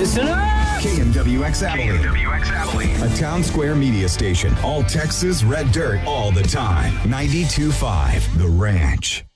Listen up! KMWX Abilene. KMWX Abilene. A Town Square media station. All Texas, red dirt, all the time. 92.5 The Ranch.